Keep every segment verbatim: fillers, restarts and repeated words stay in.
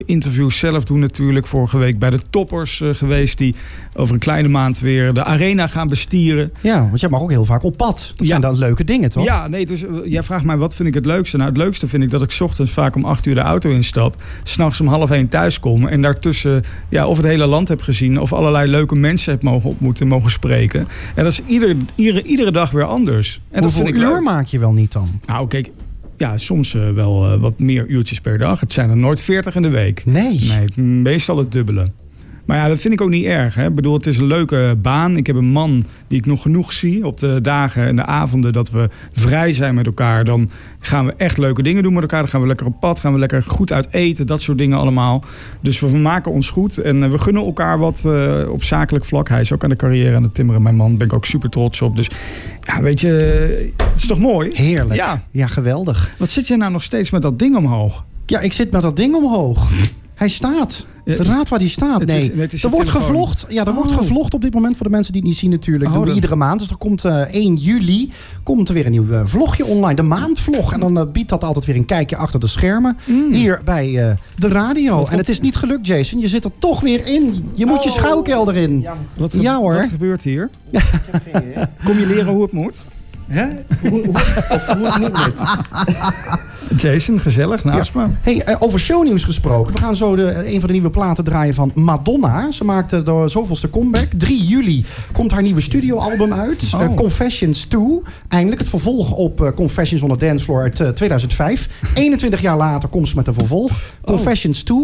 interviews zelf doen natuurlijk. Vorige week bij de toppers uh, geweest die over een kleine maand weer de arena gaan bestieren. Ja, want jij mag ook heel vaak op pad. Dat ja. zijn dan leuke dingen, toch? Ja, nee, dus uh, jij vraagt mij wat vind ik het leukste. Nou, het leukste vind ik dat ik 's ochtends vaak om acht uur de auto instap. 's Nachts om half één thuis kom. En daartussen ja, of het hele land heb gezien. Of allerlei leuke mensen heb mogen ontmoeten, mogen spreken. En dat is ieder, iedere, iedere dag weer anders. En hoeveel dat vind uur ik maak je wel niet dan? Nou, kijk. Ja, soms uh, wel uh, wat meer uurtjes per dag. Het zijn er nooit veertig in de week. Nee. Nee, meestal het dubbele. Maar ja, dat vind ik ook niet erg. Hè? Ik bedoel, het is een leuke baan. Ik heb een man die ik nog genoeg zie op de dagen en de avonden dat we vrij zijn met elkaar. Dan gaan we echt leuke dingen doen met elkaar. Dan gaan we lekker op pad, gaan we lekker goed uit eten. Dat soort dingen allemaal. Dus we maken ons goed. En uh, we gunnen elkaar wat uh, op zakelijk vlak. Hij is ook aan de carrière aan het timmeren. Mijn man, daar ben ik ook super trots op. Dus ja, weet je, het is toch mooi? Heerlijk. Ja, ja geweldig. Wat zit je nou nog steeds met dat ding omhoog? Ja, ik zit met dat ding omhoog. Hij staat. Raad waar die staat. Nee, het is, het is er wordt gevlogd. Ja, er oh. wordt gevlogd op dit moment voor de mensen die het niet zien natuurlijk. Oh, doen we dat... iedere maand. Dus er komt uh, één juli komt er weer een nieuw uh, vlogje online. De maandvlog. En dan uh, biedt dat altijd weer een kijkje achter de schermen. Mm. Hier bij uh, de radio. Wat en het is niet gelukt, Jason. Je zit er toch weer in. Je moet oh. je schuilkelder in. Ja, wat ge- ja hoor. Wat gebeurt hier? Ja. Kom je leren hoe het moet? Hè? Hoe, hoe, of hoe het niet moet. Jason, gezellig, naast ja. me. Hey, uh, over shownieuws gesproken. We gaan zo de, een van de nieuwe platen draaien van Madonna. Ze maakte de zoveelste comeback. drie juli komt haar nieuwe studioalbum uit. Oh. Uh, Confessions twee. Eindelijk het vervolg op uh, Confessions on the Dance Floor uit uh, tweeduizend vijf. eenentwintig jaar later komt ze met een vervolg. Confessions twee.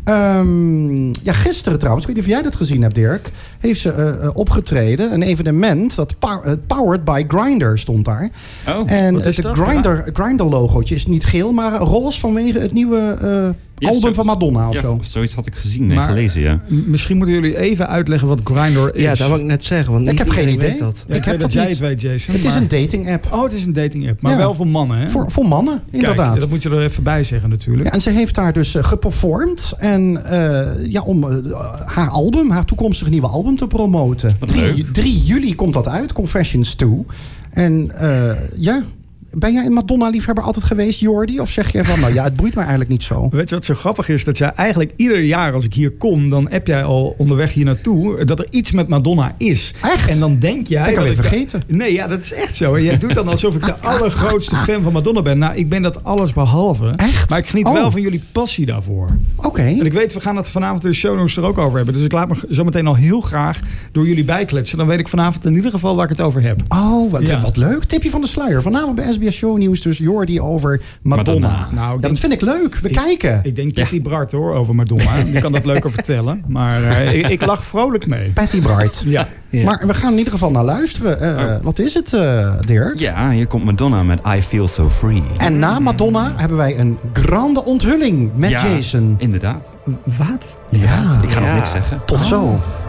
Um, ja, gisteren trouwens, ik weet niet of jij dat gezien hebt, Dirk. Heeft ze uh, opgetreden. Een evenement, dat uh, Powered by Grindr stond daar. Oh, en het Grindr, Grindr logootje is niet geel, maar roze vanwege het nieuwe uh, ja, album van Madonna of ja, zo. Zoiets had ik gezien en maar, gelezen, ja. M- misschien moeten jullie even uitleggen wat Grindr is. Ja, dat wil ik net zeggen. Want ik heb geen idee. Weet dat. Ja, ik, ik heb heb dat dat jij niet. het weet, Jason. Het maar... is een dating app. Oh, het is een dating app. Maar ja. wel voor mannen, hè? Voor, voor mannen, inderdaad. Kijk, dat moet je er even bij zeggen natuurlijk. Ja, en ze heeft daar dus uh, geperformed. En uh, ja, om uh, haar album, haar toekomstige nieuwe album te promoten. drie juli komt dat uit, Confessions twee. En uh, ja... Ben jij een Madonna-liefhebber altijd geweest, Jordi? Of zeg je van, nou ja, het boeit me eigenlijk niet zo? Weet je wat zo grappig is? Dat jij eigenlijk ieder jaar als ik hier kom... dan heb jij al onderweg hier naartoe... dat er iets met Madonna is. Echt? En dan denk jij... Ik kan dat weer vergeten. Da- nee, ja, dat is echt zo. En jij doet dan alsof ik de allergrootste fan van Madonna ben. Nou, ik ben dat alles behalve. Echt? Maar ik geniet oh. wel van jullie passie daarvoor. Oké. Okay. En ik weet, we gaan het vanavond in de shownotes er ook over hebben. Dus ik laat me zometeen al heel graag door jullie bijkletsen. Dan weet ik vanavond in ieder geval waar ik het over heb. Oh, wat, ja. wat leuk. Tipje van de sluier. Vanavond bij S B S Shownieuws dus Jordi over Madonna. Madonna. Nou, ja, denk, dat vind ik leuk. We ik, kijken. Ik denk Patty ja. Bart hoor, over Madonna. Die kan dat leuker vertellen. Maar uh, ik, ik lach vrolijk mee. Patty Bart. Ja. Ja. Maar we gaan in ieder geval naar luisteren. Uh, oh. Wat is het, uh, Dirk? Ja, hier komt Madonna met I Feel So Free. En na Madonna hebben wij een grande onthulling met ja, Jason. Inderdaad. Wat? Ja. Ik ga ja. nog niks zeggen. Tot oh. zo.